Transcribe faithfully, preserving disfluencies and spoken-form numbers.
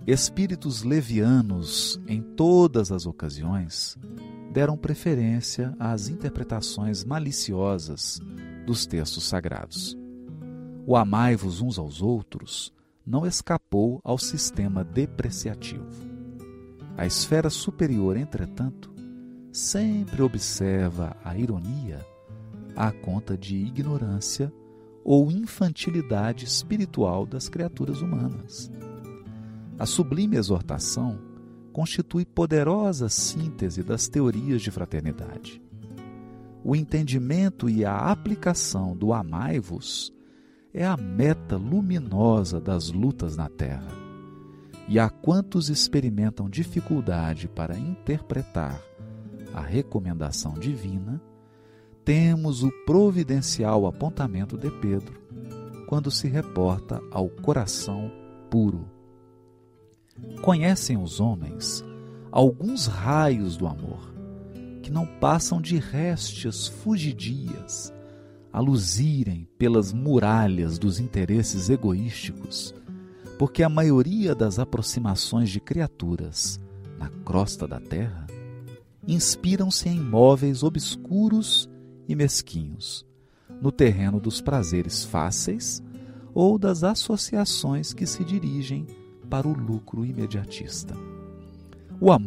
espíritos levianos, em todas as ocasiões, deram preferência às interpretações maliciosas dos textos sagrados. O amai-vos uns aos outros não escapou ao sistema depreciativo. A esfera superior, entretanto, sempre observa a ironia à conta de ignorância ou infantilidade espiritual das criaturas humanas. A sublime exortação constitui poderosa síntese das teorias de fraternidade. O entendimento e a aplicação do amai-vos é a meta luminosa das lutas na Terra. E a quantos experimentam dificuldade para interpretar a recomendação divina, temos o providencial apontamento de Pedro, quando se reporta ao coração puro. Conhecem os homens alguns raios do amor, que não passam de réstias fugidias, a luzirem pelas muralhas dos interesses egoísticos, porque a maioria das aproximações de criaturas na crosta da terra inspiram-se em móveis obscuros e mesquinhos, no terreno dos prazeres fáceis ou das associações que se dirigem para o lucro imediatista. O amor